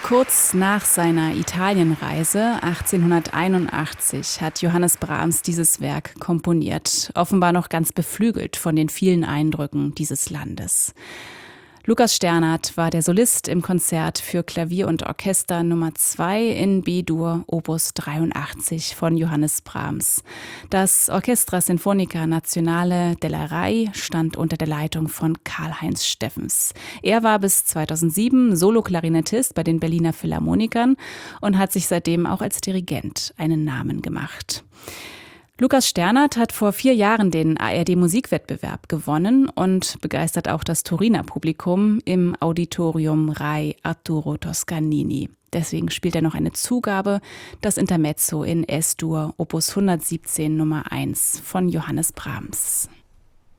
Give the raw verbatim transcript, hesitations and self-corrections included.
Kurz nach seiner Italienreise achtzehnhunderteinundachtzig hat Johannes Brahms dieses Werk komponiert, offenbar noch ganz beflügelt von den vielen Eindrücken dieses Landes. Lukas Sternert war der Solist im Konzert für Klavier und Orchester Nummer zwei in B-Dur Opus dreiundachtzig von Johannes Brahms. Das Orchestra Sinfonica Nazionale della Rai stand unter der Leitung von Karl-Heinz Steffens. Er war bis zweitausendsieben Soloklarinettist bei den Berliner Philharmonikern und hat sich seitdem auch als Dirigent einen Namen gemacht. Lukas Sternert hat vor vier Jahren den A R D-Musikwettbewerb gewonnen und begeistert auch das Turiner Publikum im Auditorium Rai Arturo Toscanini. Deswegen spielt er noch eine Zugabe, das Intermezzo in Es-Dur, Opus hundertsiebzehn Nummer eins von Johannes Brahms.